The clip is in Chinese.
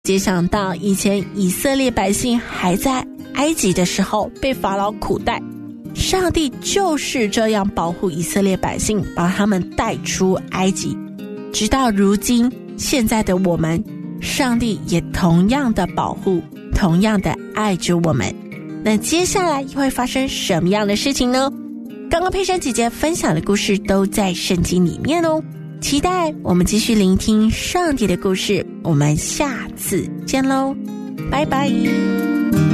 结想到以前以色列百姓还在埃及的时候被法老苦待，上帝就是这样保护以色列百姓，把他们带出埃及。直到如今现在的我们，上帝也同样的保护，同样的爱着我们。那接下来又会发生什么样的事情呢？刚刚佩珊姐姐分享的故事都在圣经里面哦，期待我们继续聆听上帝的故事。我们下次见喽，拜拜。